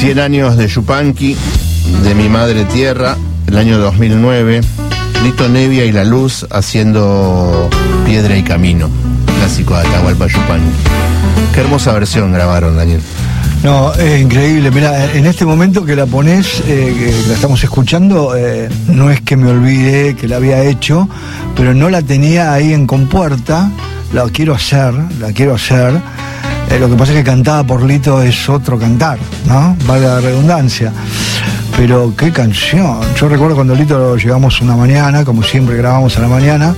100 años de Yupanqui, de mi madre tierra, el año 2009. Lito Nevia y La Luz haciendo Piedra y Camino, clásico de Atahualpa Yupanqui. Qué hermosa versión grabaron, Daniel. No, es increíble. Mira, en este momento que la ponés, que la estamos escuchando, no es que me olvide que la había hecho, pero no la tenía ahí en compuerta. La quiero hacer. Lo que pasa es que cantada por Lito es otro cantar, ¿no? Vale la redundancia. Pero qué canción. Yo recuerdo cuando Lito llegamos una mañana, como siempre grabamos a la mañana,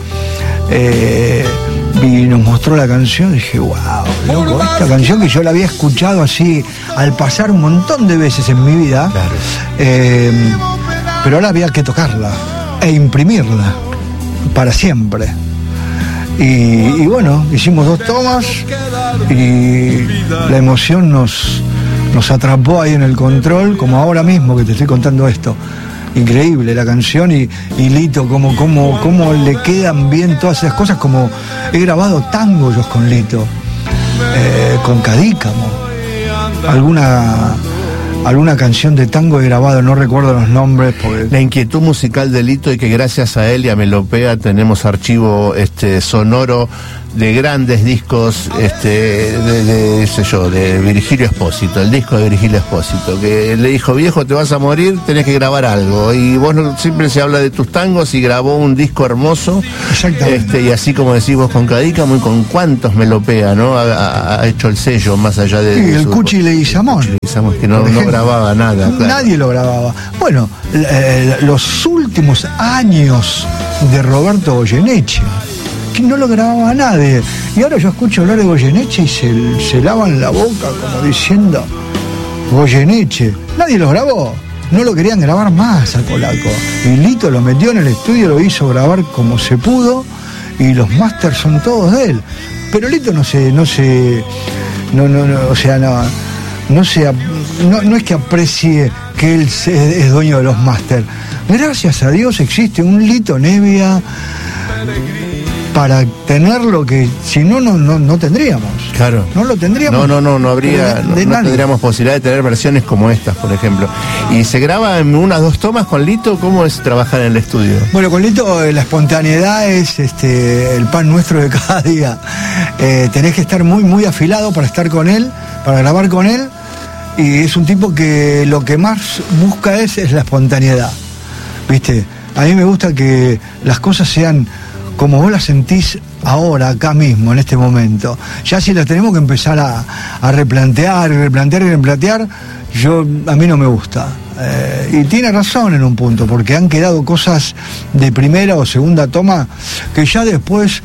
y nos mostró la canción, y dije, wow, loco, esta canción que yo la había escuchado así al pasar un montón de veces en mi vida, claro. Pero ahora había que tocarla e imprimirla para siempre. Y bueno, hicimos 2 tomas y la emoción nos atrapó ahí en el control, como ahora mismo que te estoy contando esto. Increíble la canción y Lito, cómo le quedan bien todas esas cosas, como he grabado tango yo con Lito, con Cadícamo, alguna canción de tango he grabado, no recuerdo los nombres. Porque... La inquietud musical de Lito, y que gracias a él y a Melopea tenemos archivo sonoro de grandes discos de Virgilio Espósito, el disco de Virgilio Espósito, que le dijo, viejo, te vas a morir, tenés que grabar algo, y vos siempre se habla de tus tangos, y grabó un disco hermoso. Exactamente. Y así como decís vos con Cadícamo y con cuántos Melopea, ¿no? Ha hecho el sello más allá de... Sí, el Cuchi Leguizamón. Que no grababa nada. Claro. Nadie lo grababa. Bueno, los últimos años de Roberto Goyeneche, que no lo grababa nadie. Y ahora yo escucho hablar de Goyeneche y se lavan la boca como diciendo, Goyeneche, nadie lo grabó. No lo querían grabar más al polaco. Y Lito lo metió en el estudio, lo hizo grabar como se pudo, y los masters son todos de él. Pero Lito no es que aprecie que él es dueño de los máster. Gracias a Dios existe un Lito Nevia para tener lo que si no tendríamos. Claro. No lo tendríamos. No habría, no tendríamos posibilidad de tener versiones como estas, por ejemplo. ¿Y se graba en 1 o 2 tomas con Lito? ¿Cómo es trabajar en el estudio? Bueno, con Lito la espontaneidad es el pan nuestro de cada día. Tenés que estar muy, muy afilado para estar con él, para grabar con él, y es un tipo que lo que más busca es la espontaneidad, ¿viste? A mí me gusta que las cosas sean como vos las sentís ahora, acá mismo, en este momento. Ya si las tenemos que empezar a replantear, a mí no me gusta. Y tiene razón en un punto, porque han quedado cosas de primera o segunda toma que ya después...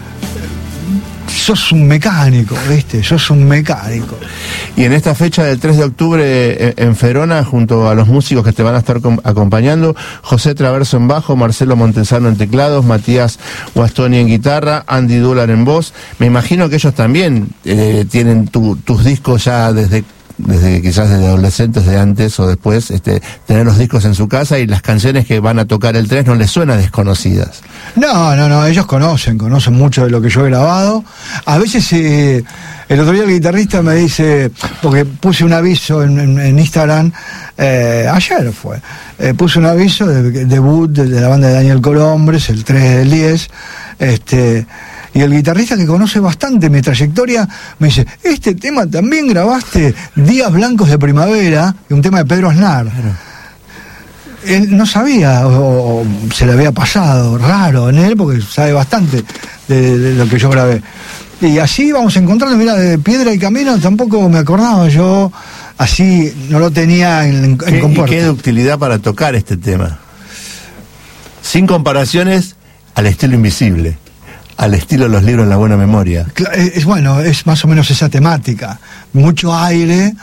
sos un mecánico, ¿viste? Y en esta fecha del 3 de octubre en Ferona, junto a los músicos que te van a estar acompañando, José Traverso en bajo, Marcelo Montesano en teclados, Matías Guastoni en guitarra, Andy Dúlar en voz. Me imagino que ellos también tienen tus discos ya desde quizás desde adolescentes, de antes o después, tener los discos en su casa, y las canciones que van a tocar el 3 no les suenan desconocidas. No, ellos conocen mucho de lo que yo he grabado. A veces, el otro día el guitarrista me dice, porque puse un aviso en Instagram, ayer fue, puse un aviso de debut de la banda de Daniel Colombres, el 3 del 10, y el guitarrista, que conoce bastante mi trayectoria, me dice, este tema también grabaste Días Blancos de Primavera, un tema de Pedro Aznar. Claro. Él no sabía, o se le había pasado raro en él, porque sabe bastante de lo que yo grabé. Y así vamos encontrando, mira, de Piedra y Camino tampoco me acordaba yo, así no lo tenía en compuerta. ¿Y qué ductilidad para tocar este tema? Sin comparaciones al estilo Invisible, al estilo de los libros La Buena Memoria. Es más o menos esa temática. Mucho aire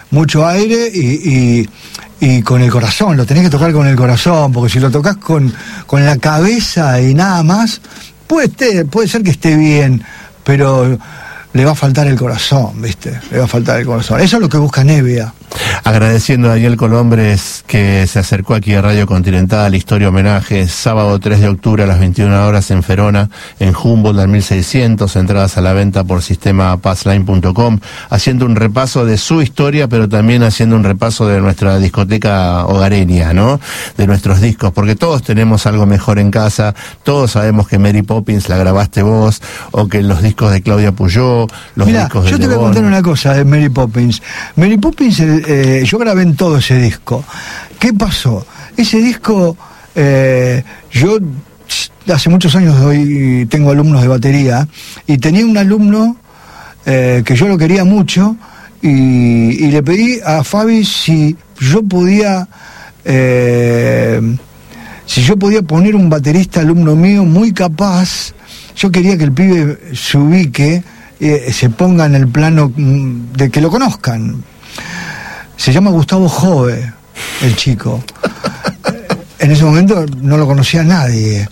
y con el corazón. Lo tenés que tocar con el corazón, porque si lo tocas con la cabeza y nada más, puede ser que esté bien, pero le va a faltar el corazón, ¿viste? Le va a faltar el corazón. Eso es lo que busca Nevia. Agradeciendo a Daniel Colombres que se acercó aquí a Radio Continental, Historia Homenaje, sábado 3 de octubre a las 21 horas en Ferona, en Humboldt al 1600, entradas a la venta por sistema passline.com, haciendo un repaso de su historia, pero también haciendo un repaso de nuestra discoteca hogareña, ¿no? De nuestros discos, porque todos tenemos algo mejor en casa, todos sabemos que Mary Poppins la grabaste vos, o que los discos de Claudia Puyó, los Mirá, discos de yo te voy a contar una cosa de Mary Poppins. Mary Poppins, yo grabé en todo ese disco. ¿Qué pasó? Ese disco, yo hace muchos años tengo alumnos de batería, y tenía un alumno que yo lo quería mucho, y le pedí a Fabi si yo podía poner un baterista alumno mío muy capaz. Yo quería que el pibe se ubique, se ponga en el plano de que lo conozcan. Se llama Gustavo Jove, el chico. En ese momento no lo conocía nadie.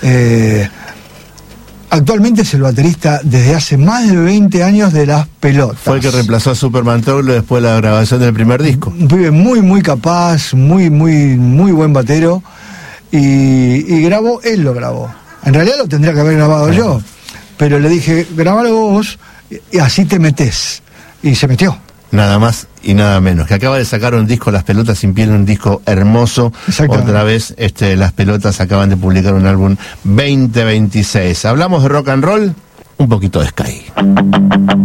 Actualmente es el baterista desde hace más de 20 años de Las Pelotas. Fue el que reemplazó a Superman Toglo después de la grabación del primer disco. Un pibe muy, muy capaz, muy buen batero. Y grabó, él lo grabó. En realidad lo tendría que haber grabado yo, pero le dije, grabalo vos y así te metés. Y se metió. Nada más y nada menos. Que acaba de sacar un disco, Las Pelotas Sin Piel, un disco hermoso. Otra vez, Las Pelotas acaban de publicar un álbum 2026. Hablamos de rock and roll, un poquito de Sky.